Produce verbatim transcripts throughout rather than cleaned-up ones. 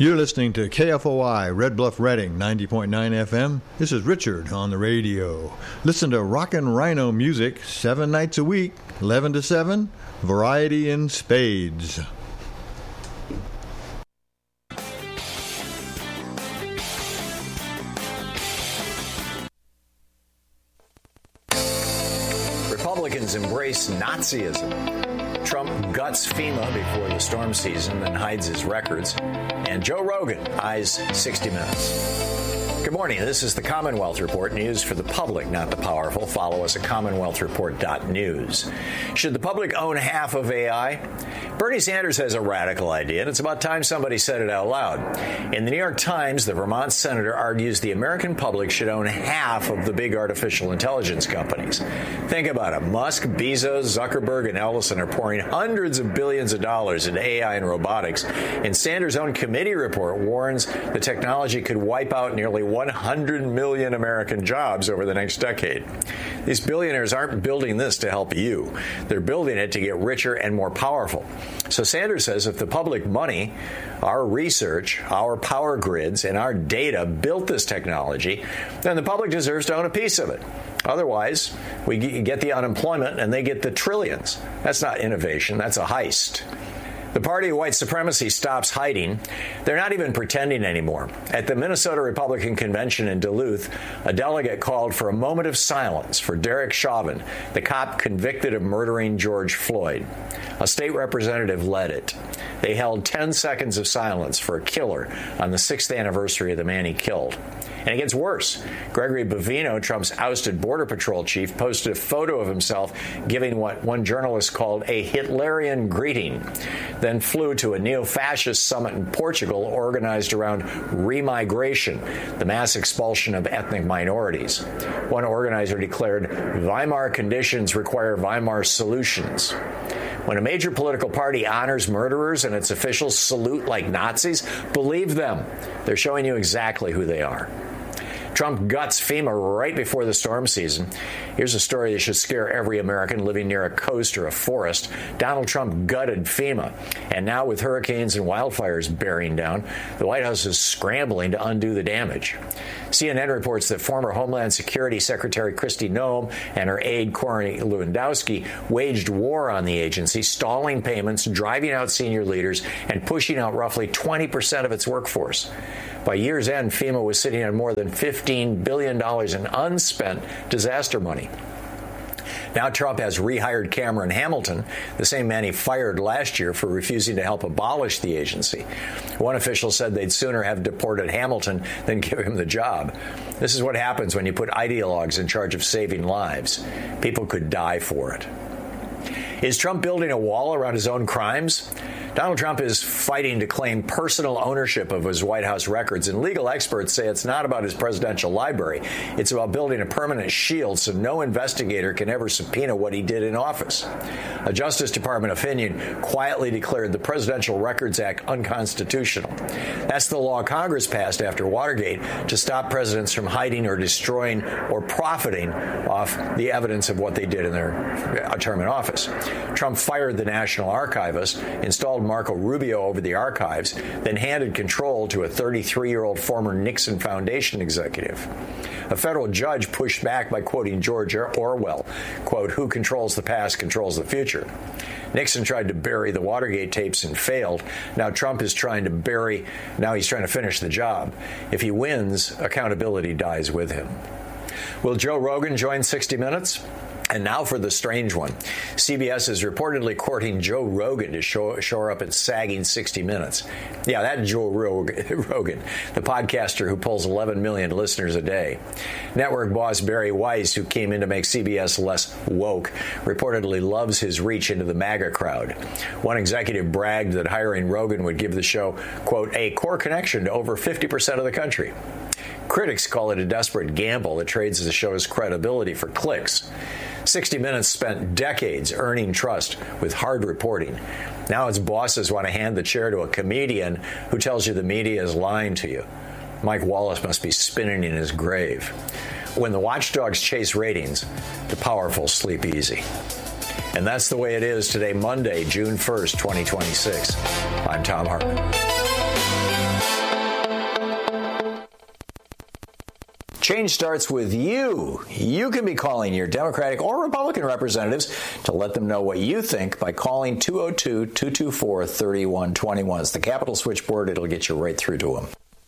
You're listening to K F O I, Red Bluff Redding, ninety point nine F M. This is Richard on the radio. Listen to Rockin' Rhino music seven nights a week, eleven to seven, variety in spades. Republicans embrace Nazism. Trump guts FEMA before the storm season, then hides his records. And Joe Rogan eyes sixty minutes. Good morning. This is the Commonwealth Report, news for the public, not the powerful. Follow us at commonwealth report dot news. Should the public own half of A I? Bernie Sanders has a radical idea, and it's about time somebody said it out loud. In the New York Times, the Vermont senator argues the American public should own half of the big artificial intelligence companies. Think about it. Musk, Bezos, Zuckerberg, and Ellison are pouring hundreds of billions of dollars into A I and robotics. And Sanders' own committee report warns the technology could wipe out nearly one hundred million American jobs over the next decade. These billionaires aren't building this to help you. They're building it to get richer and more powerful. So Sanders says if the public money, our research, our power grids, and our data built this technology, then the public deserves to own a piece of it. Otherwise, we get the unemployment and they get the trillions. That's not innovation. That's a heist. The party of white supremacy stops hiding. They're not even pretending anymore. At the Minnesota Republican Convention in Duluth, a delegate called for a moment of silence for Derek Chauvin, the cop convicted of murdering George Floyd. A state representative led it. They held ten seconds of silence for a killer on the sixth anniversary of the man he killed. And it gets worse. Gregory Bovino, Trump's ousted Border Patrol chief, posted a photo of himself giving what one journalist called a Hitlerian greeting, then flew to a neo-fascist summit in Portugal organized around remigration, the mass expulsion of ethnic minorities. One organizer declared, Weimar conditions require Weimar solutions. When a major political party honors murderers and its officials salute like Nazis, believe them. They're showing you exactly who they are. Trump guts FEMA right before the storm season. Here's a story that should scare every American living near a coast or a forest. Donald Trump gutted FEMA. And now with hurricanes and wildfires bearing down, the White House is scrambling to undo the damage. C N N reports that former Homeland Security Secretary Kristi Noem and her aide Corey Lewandowski waged war on the agency, stalling payments, driving out senior leaders, and pushing out roughly twenty percent of its workforce. By year's end, FEMA was sitting on more than fifteen billion dollars in unspent disaster money. Now Trump has rehired Cameron Hamilton, the same man he fired last year for refusing to help abolish the agency. One official said they'd sooner have deported Hamilton than give him the job. This is what happens when you put ideologues in charge of saving lives. People could die for it. Is Trump building a wall around his own crimes? Donald Trump is fighting to claim personal ownership of his White House records, and legal experts say it's not about his presidential library. It's about building a permanent shield so no investigator can ever subpoena what he did in office. A Justice Department opinion quietly declared the Presidential Records Act unconstitutional. That's the law Congress passed after Watergate to stop presidents from hiding or destroying or profiting off the evidence of what they did in their term in office. Trump fired the National Archivist, installed Marco Rubio over the archives, then handed control to a thirty-three-year-old former Nixon Foundation executive. A federal judge pushed back by quoting George Orwell, quote, "Who controls the past controls the future." Nixon tried to bury the Watergate tapes and failed. Now Trump is trying to bury, now he's trying to finish the job. If he wins, accountability dies with him. Will Joe Rogan join sixty minutes? And now for the strange one. C B S is reportedly courting Joe Rogan to show, shore up its sagging sixty minutes. Yeah, that Joe Rogan, the podcaster who pulls eleven million listeners a day. Network boss Barry Weiss, who came in to make C B S less woke, reportedly loves his reach into the MAGA crowd. One executive bragged that hiring Rogan would give the show, quote, a core connection to over fifty percent of the country. Critics call it a desperate gamble that trades the show's credibility for clicks. sixty minutes spent decades earning trust with hard reporting. Now its bosses want to hand the chair to a comedian who tells you the media is lying to you. Mike Wallace must be spinning in his grave. When the watchdogs chase ratings, the powerful sleep easy. And that's the way it is today, Monday, June first, twenty twenty-six. I'm Tom Hartman. Change starts with you. You can be calling your Democratic or Republican representatives to let them know what you think by calling two oh two, two two four, three one two one. It's the Capitol switchboard. It'll get you right through to them.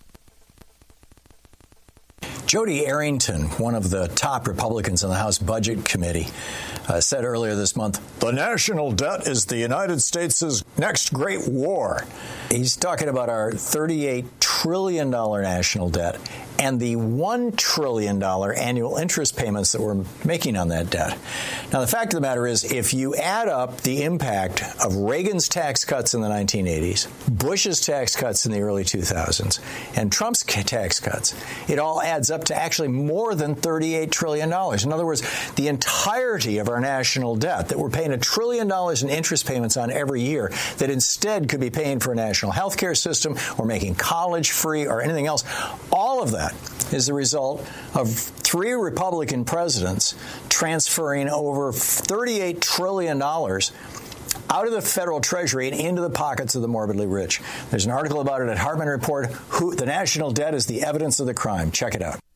Jody Arrington, one of the top Republicans in the House Budget Committee, uh, said earlier this month, the national debt is the United States' next great war. He's talking about our thirty-eight trillion dollars national debt and the one trillion dollars annual interest payments that we're making on that debt. Now, the fact of the matter is, if you add up the impact of Reagan's tax cuts in the nineteen eighties, Bush's tax cuts in the early two thousands, and Trump's tax cuts, it all adds up to actually more than thirty-eight trillion dollars. In other words, the entirety of our national debt that we're paying a trillion dollars in interest payments on every year that instead could be paying for a national health care system or making college free or anything else, all of that is the result of three Republican presidents transferring over thirty-eight trillion dollars out of the federal treasury and into the pockets of the morbidly rich. There's an article about it at Hartman Report. Who, the national debt is the evidence of the crime. Check it out.